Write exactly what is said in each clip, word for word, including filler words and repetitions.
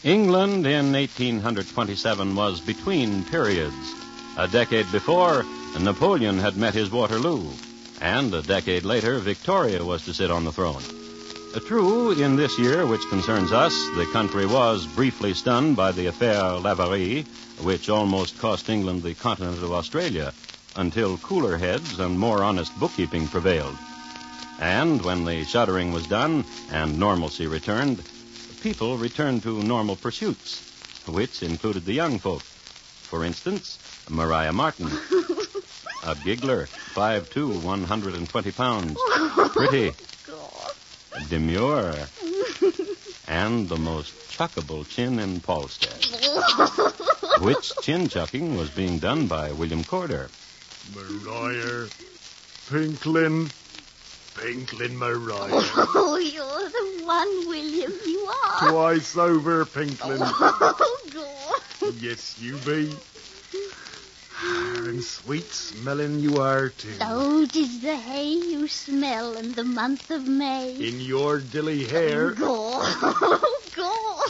England in eighteen twenty-seven was between periods. A decade before, Napoleon had met his Waterloo, and a decade later, Victoria was to sit on the throne. True, in this year which concerns us, the country was briefly stunned by the affaire Laverie, which almost cost England the continent of Australia, until cooler heads and more honest bookkeeping prevailed. And when the shuddering was done and normalcy returned, people returned to normal pursuits, which included the young folk. For instance, Maria Martin. A giggler, five foot two, one hundred twenty pounds. Pretty. Demure. And the most chuckable chin in Polstead. Which chin-chucking was being done by William Corder. Maria, Pinklin, Pinklin Maria. Oh, you're the one, William, you are. Twice over, Pinklin. Oh, God. Yes, you be. And sweet-smelling you are, too. Oh, 'tis the hay you smell in the month of May. In your dilly hair. Oh, God. Oh,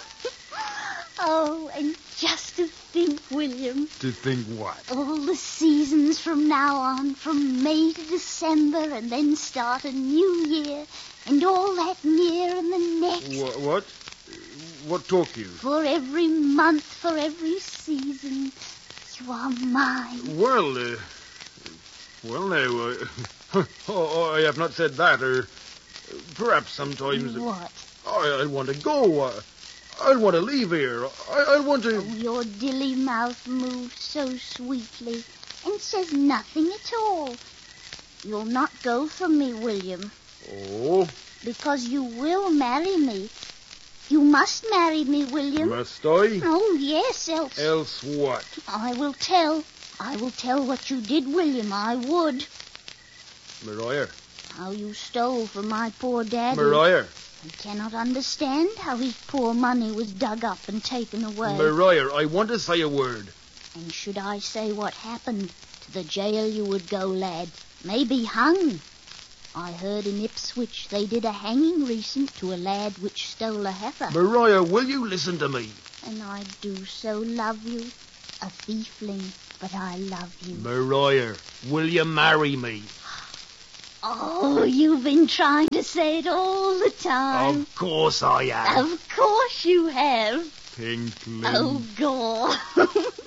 oh, and just to think, William. To think what? All the seasons from now on, from May to December, and then start a new year, and all that year and the next. What? What, what talk you? For every month, for every season, you are mine. Well, uh, well now, uh, oh, I have not said that, or perhaps sometimes... What? I, I want to go. I, I want to leave here. I, I want to... Oh, your dilly mouth moves so sweetly and says nothing at all. You'll not go from me, William. Oh? Because you will marry me. You must marry me, William. Must I? Oh, yes, else... Else what? I will tell. I will tell what you did, William. I would. Maria. How you stole from my poor daddy. Maria. I cannot understand how his poor money was dug up and taken away. Maria, I want to say a word. And should I say what happened, to the jail you would go, lad. Maybe hung. I heard in Ipswich they did a hanging recent to a lad which stole a heifer. Maria, will you listen to me? And I do so love you, a thiefling, but I love you. Maria, will you marry me? Oh, you've been trying to say it all the time. Of course I have. Of course you have. Pinklin. Oh, God.